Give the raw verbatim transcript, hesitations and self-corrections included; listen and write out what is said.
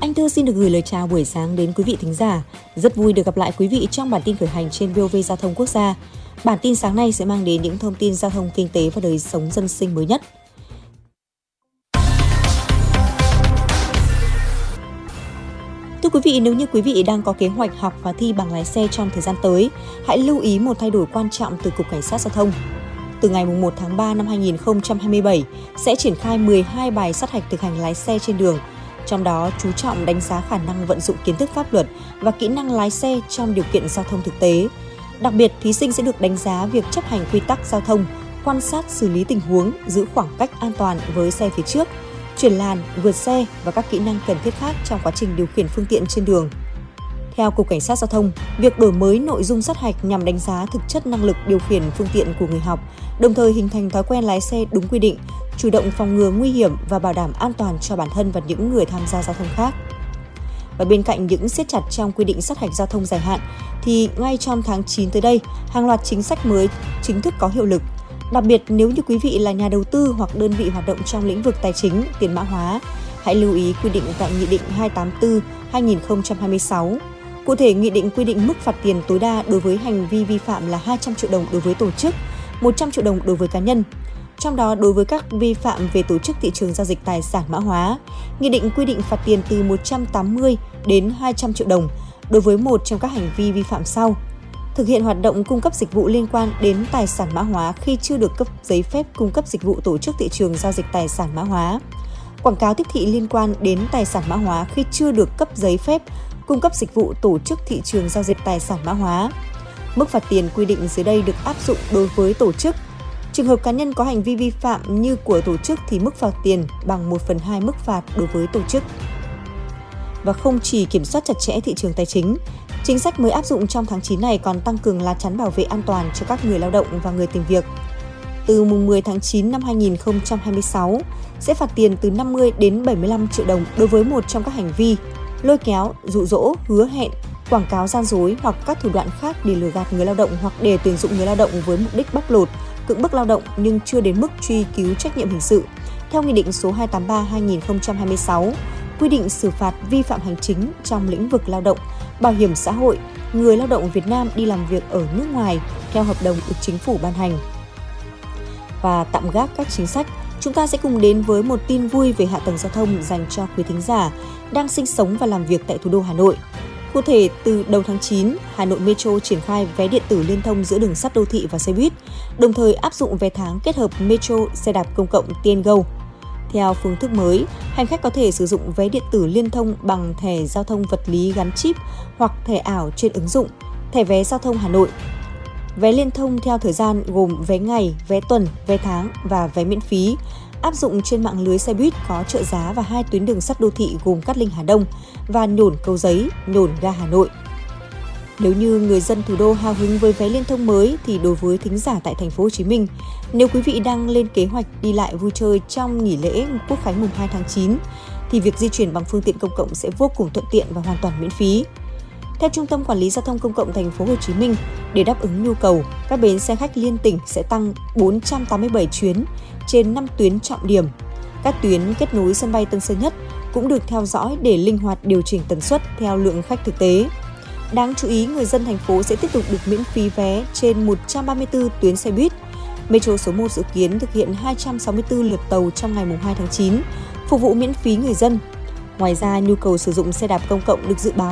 Anh Thư xin được gửi lời chào buổi sáng đến quý vị thính giả. Rất vui được gặp lại quý vị trong bản tin khởi hành trên vê o vê Giao thông Quốc gia. Bản tin sáng nay sẽ mang đến những thông tin giao thông, kinh tế và đời sống dân sinh mới nhất. Thưa quý vị, nếu như quý vị đang có kế hoạch học và thi bằng lái xe trong thời gian tới, hãy lưu ý một thay đổi quan trọng từ Cục Cảnh sát Giao thông. Từ ngày mùng một tháng ba năm hai nghìn không trăm hai mươi bảy sẽ triển khai mười hai bài sát hạch thực hành lái xe trên đường. Trong đó, chú trọng đánh giá khả năng vận dụng kiến thức pháp luật và kỹ năng lái xe trong điều kiện giao thông thực tế. Đặc biệt, thí sinh sẽ được đánh giá việc chấp hành quy tắc giao thông, quan sát xử lý tình huống, giữ khoảng cách an toàn với xe phía trước, chuyển làn, vượt xe và các kỹ năng cần thiết khác trong quá trình điều khiển phương tiện trên đường. Theo Cục Cảnh sát Giao thông, việc đổi mới nội dung sát hạch nhằm đánh giá thực chất năng lực điều khiển phương tiện của người học, đồng thời hình thành thói quen lái xe đúng quy định, chủ động phòng ngừa nguy hiểm và bảo đảm an toàn cho bản thân và những người tham gia giao thông khác. Và bên cạnh những siết chặt trong quy định sát hạch giao thông dài hạn, thì ngay trong tháng chín tới đây, hàng loạt chính sách mới chính thức có hiệu lực. Đặc biệt, nếu như quý vị là nhà đầu tư hoặc đơn vị hoạt động trong lĩnh vực tài chính, tiền mã hóa, hãy lưu ý quy định tại Nghị định hai trăm tám mươi tư trên hai nghìn không trăm hai mươi sáu. Cụ thể, Nghị định quy định mức phạt tiền tối đa đối với hành vi vi phạm là hai trăm triệu đồng đối với tổ chức, một trăm triệu đồng đối với cá nhân. Trong đó, đối với các vi phạm về tổ chức thị trường giao dịch tài sản mã hóa, Nghị định quy định phạt tiền từ một trăm tám mươi đến hai trăm triệu đồng đối với một trong các hành vi vi phạm sau: thực hiện hoạt động cung cấp dịch vụ liên quan đến tài sản mã hóa khi chưa được cấp giấy phép cung cấp dịch vụ tổ chức thị trường giao dịch tài sản mã hóa, quảng cáo tiếp thị liên quan đến tài sản mã hóa khi chưa được cấp giấy phép cung cấp dịch vụ tổ chức thị trường giao dịch tài sản mã hóa. Mức phạt tiền quy định dưới đây được áp dụng đối với tổ chức. Trường hợp cá nhân có hành vi vi phạm như của tổ chức thì mức phạt tiền bằng một phần hai mức phạt đối với tổ chức. Và không chỉ kiểm soát chặt chẽ thị trường tài chính, chính sách mới áp dụng trong tháng chín này còn tăng cường lá chắn bảo vệ an toàn cho các người lao động và người tìm việc. Từ mùng mười tháng chín năm hai nghìn không trăm hai mươi sáu, sẽ phạt tiền từ năm mươi đến bảy mươi lăm triệu đồng đối với một trong các hành vi lôi kéo, dụ dỗ, hứa hẹn, quảng cáo gian dối hoặc các thủ đoạn khác để lừa gạt người lao động hoặc để tuyển dụng người lao động với mục đích bóc lột, cưỡng bức lao động nhưng chưa đến mức truy cứu trách nhiệm hình sự. Theo Nghị định số hai trăm tám mươi ba trên hai nghìn không trăm hai mươi sáu, quy định xử phạt vi phạm hành chính trong lĩnh vực lao động, bảo hiểm xã hội, người lao động Việt Nam đi làm việc ở nước ngoài theo hợp đồng được Chính phủ ban hành. Và tạm gác các chính sách, chúng ta sẽ cùng đến với một tin vui về hạ tầng giao thông dành cho quý thính giả đang sinh sống và làm việc tại thủ đô Hà Nội. Cụ thể, từ đầu tháng chín, Hà Nội Metro triển khai vé điện tử liên thông giữa đường sắt đô thị và xe buýt, đồng thời áp dụng vé tháng kết hợp Metro, xe đạp công cộng tê en giê o. Theo phương thức mới, hành khách có thể sử dụng vé điện tử liên thông bằng thẻ giao thông vật lý gắn chip hoặc thẻ ảo trên ứng dụng Thẻ vé giao thông Hà Nội. Vé liên thông theo thời gian gồm vé ngày, vé tuần, vé tháng và vé miễn phí, áp dụng trên mạng lưới xe buýt có trợ giá và hai tuyến đường sắt đô thị gồm Cát Linh Hà Đông và Nhổn Cầu Giấy, Nhổn ga Hà Nội. Nếu như người dân thủ đô hào hứng với vé liên thông mới thì đối với thính giả tại thành phố Hồ Chí Minh, nếu quý vị đang lên kế hoạch đi lại vui chơi trong nghỉ lễ Quốc khánh mùng hai tháng chín thì việc di chuyển bằng phương tiện công cộng sẽ vô cùng thuận tiện và hoàn toàn miễn phí. Theo Trung tâm Quản lý Giao thông Công cộng thành phố Hồ Chí Minh, để đáp ứng nhu cầu, các bến xe khách liên tỉnh sẽ tăng bốn trăm tám mươi bảy chuyến trên năm tuyến trọng điểm. Các tuyến kết nối sân bay Tân Sơn Nhất cũng được theo dõi để linh hoạt điều chỉnh tần suất theo lượng khách thực tế. Đáng chú ý, người dân thành phố sẽ tiếp tục được miễn phí vé trên một trăm ba mươi tư tuyến xe buýt. Metro số một dự kiến thực hiện hai trăm sáu mươi tư lượt tàu trong ngày mùng hai tháng chín, phục vụ miễn phí người dân. Ngoài ra, nhu cầu sử dụng xe đạp công cộng được dự báo